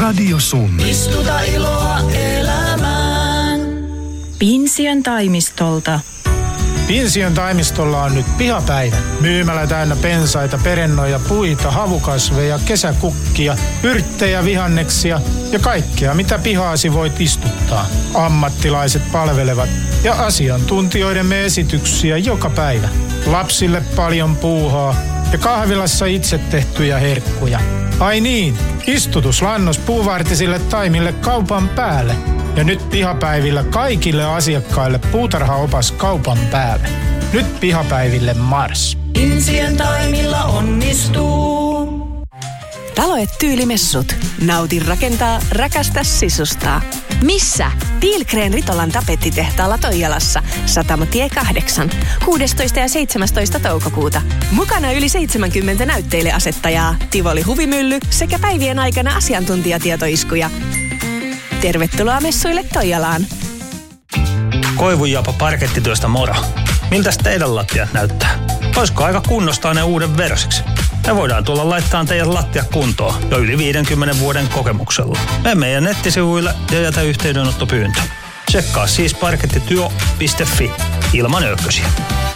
Radio Sun. Istuta iloa elämään. Pinsiön toimistolta. Pinsiön toimistolla on nyt pihapäivä. Myymälä täynnä pensaita, perennoja, puita, havukasveja, kesäkukkia, yrttejä, vihanneksia ja kaikkea, mitä pihaasi voit istuttaa. Ammattilaiset palvelevat ja asiantuntijoidemme esityksiä joka päivä. Lapsille paljon puuhaa ja kahvilassa itse tehtyjä herkkuja. Ai niin, istutuslannos puuvartisille taimille kaupan päälle. Ja nyt pihapäivillä kaikille asiakkaille puutarhaopas kaupan päälle. Nyt pihapäiville Mars. Insien taimilla onnistuu. Taloet-tyylimessut. Nauti rakentaa, rakasta sisustaa. Missä? Tiilgren Ritolan tapettitehtaalla Toijalassa. Satamotie 8. 16. ja 17. toukokuuta. Mukana yli 70 näytteileasettajaa, Tivoli Huvimylly sekä päivien aikana asiantuntijatietoiskuja. Tervetuloa messuille Toijalaan. Koivunjapa parkettityöstä moro. Miltäs teidän lattiat näyttää? Olisiko aika kunnostaa ne uuden versiksi? Me voidaan tulla laittaa teidän lattia kuntoon jo yli 50 vuoden kokemuksella. Mene meidän nettisivuille ja jätä yhteydenottopyyntö. Tsekkaa siis parkettityö.fi ilman ökkösiä.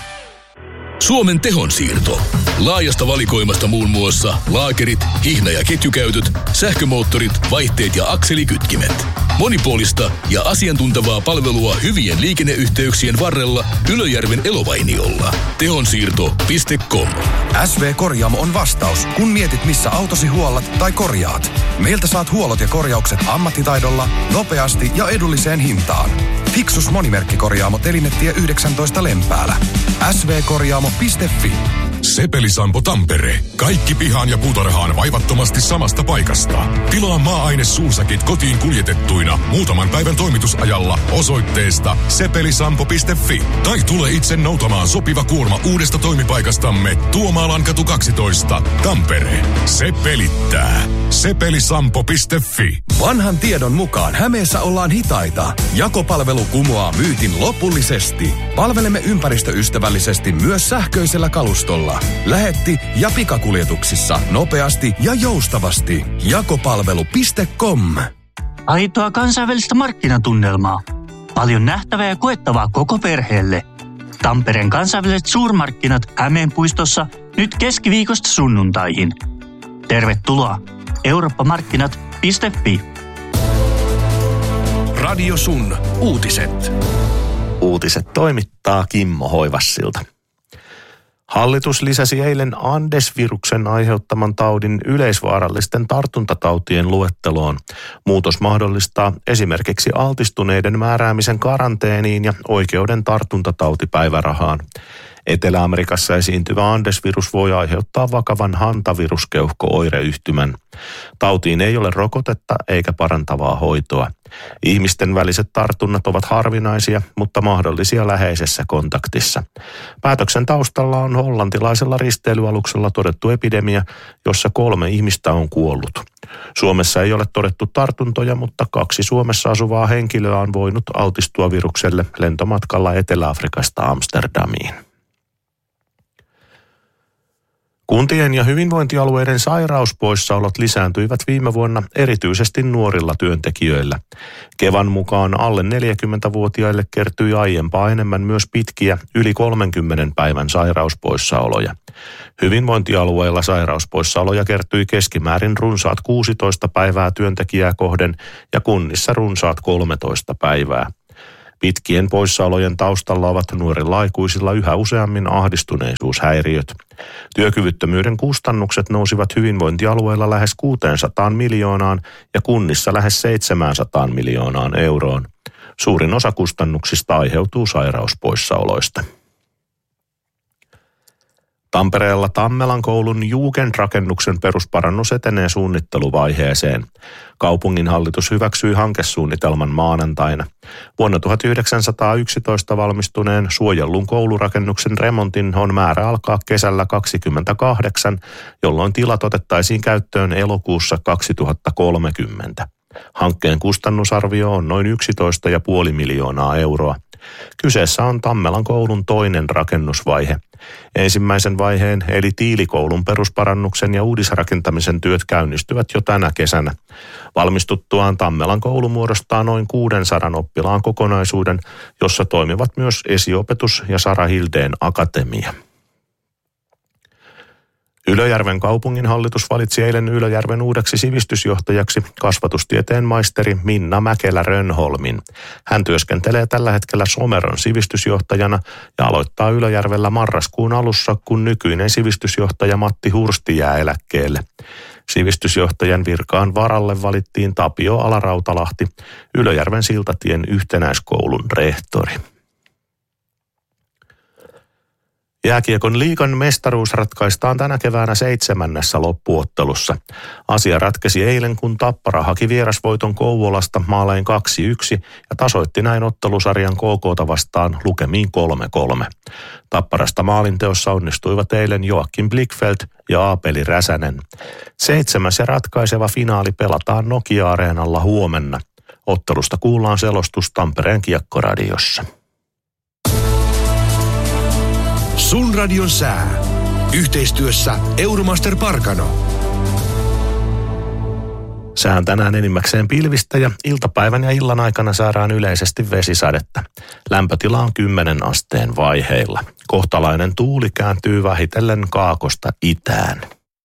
Suomen tehonsiirto. Laajasta valikoimasta muun muassa laakerit, hihna- ja ketjukäytöt, sähkömoottorit, vaihteet ja akselikytkimet. Monipuolista ja asiantuntevaa palvelua hyvien liikenneyhteyksien varrella Ylöjärven Elovainiolla. Tehonsiirto.com. SV Korjaamo on vastaus, kun mietit missä autosi huollat tai korjaat. Meiltä saat huollot ja korjaukset ammattitaidolla, nopeasti ja edulliseen hintaan. Fiksus monimerkkikorjaamo Telinetie 19 Lempäälä. svkorjaamo.fi. Sepelisampo Tampere. Kaikki pihaan ja puutarhaan vaivattomasti samasta paikasta. Tilaa maa-aine suusäkit kotiin kuljetettuina muutaman päivän toimitusajalla osoitteesta sepelisampo.fi. Tai tule itse noutamaan sopiva kuorma uudesta toimipaikastamme Tuomaallankatu 12, Tampere. Se pelittää. Sepelisampo.fi. Vanhan tiedon mukaan Hämeessä ollaan hitaita. Jakopalvelu kumoaa myytin lopullisesti. Palvelemme ympäristöystävällisesti myös sähköisellä kalustolla. Lähetti- ja pikakuljetuksissa nopeasti ja joustavasti. Jakopalvelu.com. Aitoa kansainvälistä markkinatunnelmaa. Paljon nähtävää ja koettavaa koko perheelle. Tampereen kansainväliset suurmarkkinat Hämeenpuistossa nyt keskiviikosta sunnuntaihin. Tervetuloa eurooppamarkkinat.fi. Radio Sun. Uutiset. Uutiset toimittaa Kimmo Hoivassilta. Hallitus lisäsi eilen Andes-viruksen aiheuttaman taudin yleisvaarallisten tartuntatautien luetteloon. Muutos mahdollistaa esimerkiksi altistuneiden määräämisen karanteeniin ja oikeuden tartuntatautipäivärahaan. Etelä-Amerikassa esiintyvä Andes-virus voi aiheuttaa vakavan hantaviruskeuhko-oireyhtymän. Tautiin ei ole rokotetta eikä parantavaa hoitoa. Ihmisten väliset tartunnat ovat harvinaisia, mutta mahdollisia läheisessä kontaktissa. Päätöksen taustalla on hollantilaisella risteilyaluksella todettu epidemia, jossa 3 ihmistä on kuollut. Suomessa ei ole todettu tartuntoja, mutta 2 Suomessa asuvaa henkilöä on voinut altistua virukselle lentomatkalla Etelä-Afrikasta Amsterdamiin. Kuntien ja hyvinvointialueiden sairauspoissaolot lisääntyivät viime vuonna erityisesti nuorilla työntekijöillä. Kevan mukaan alle 40-vuotiaille kertyi aiempaa enemmän myös pitkiä yli 30 päivän sairauspoissaoloja. Hyvinvointialueilla sairauspoissaoloja kertyi keskimäärin runsaat 16 päivää työntekijää kohden ja kunnissa runsaat 13 päivää. Pitkien poissaolojen taustalla ovat nuorilla aikuisilla yhä useammin ahdistuneisuushäiriöt. Työkyvyttömyyden kustannukset nousivat hyvinvointialueilla lähes 600 miljoonaan ja kunnissa lähes 700 miljoonaan euroon. Suurin osa kustannuksista aiheutuu sairauspoissaoloista. Tampereella Tammelan koulun Jugendrakennuksen perusparannus etenee suunnitteluvaiheeseen. Kaupunginhallitus hyväksyi hankesuunnitelman maanantaina. Vuonna 1911 valmistuneen suojellun koulurakennuksen remontin on määrä alkaa kesällä 2028, jolloin tilat otettaisiin käyttöön elokuussa 2030. Hankkeen kustannusarvio on noin 11,5 miljoonaa euroa. Kyseessä on Tammelan koulun toinen rakennusvaihe. Ensimmäisen vaiheen eli Tiilikoulun perusparannuksen ja uudisrakentamisen työt käynnistyvät jo tänä kesänä. Valmistuttuaan Tammelan koulu muodostaa noin 600 oppilaan kokonaisuuden, jossa toimivat myös esiopetus ja Sara Hildeen akatemia. Ylöjärven kaupunginhallitus valitsi eilen Ylöjärven uudeksi sivistysjohtajaksi kasvatustieteen maisteri Minna Mäkelä-Rönholmin. Hän työskentelee tällä hetkellä Someron sivistysjohtajana ja aloittaa Ylöjärvellä marraskuun alussa, kun nykyinen sivistysjohtaja Matti Hursti jää eläkkeelle. Sivistysjohtajan virkaan varalle valittiin Tapio Alarautalahti, Ylöjärven Siltatien yhtenäiskoulun rehtori. Jääkiekon liigan mestaruus ratkaistaan tänä keväänä 7. loppuottelussa. Asia ratkesi eilen, kun Tappara haki vierasvoiton Kouvolasta maalein 2-1 ja tasoitti näin ottelusarjan KK:ta vastaan lukemiin 3-3. Tapparasta maalinteossa onnistuivat eilen Joakim Blickfeldt ja Aapeli Räsänen. 7. ja ratkaiseva finaali pelataan Nokia-areenalla huomenna. Ottelusta kuullaan selostus Tampereen Kiekkoradiossa. Sun radion sää. Yhteistyössä Euromaster Parkano. Sään tänään enimmäkseen pilvistä ja iltapäivän ja illan aikana saadaan yleisesti vesisadetta. Lämpötila on 10 asteen vaiheilla. Kohtalainen tuuli kääntyy vähitellen kaakosta itään.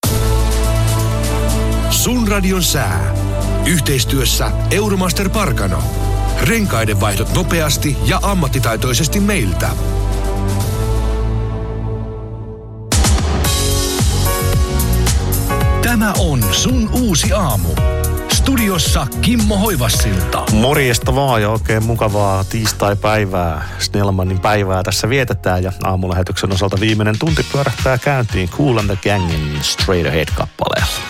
Sun radion sää. Yhteistyössä Euromaster Parkano. Renkaiden vaihdot nopeasti ja ammattitaitoisesti meiltä. Tämä on Sun uusi aamu. Studiossa Kimmo Hoivassilta. Morjesta vaan ja oikein mukavaa tiistai-päivää. Snellmanin päivää tässä vietetään ja aamulähetyksen osalta viimeinen tunti pyörähtää käyntiin Kool and the Gangin Straight Ahead -kappaleella.